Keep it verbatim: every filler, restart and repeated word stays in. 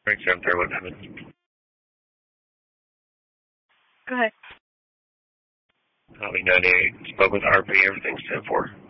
Frank seven thirty, what happened? Go ahead. I'll be ninety-eight. Spoke with R P, everything's ten four.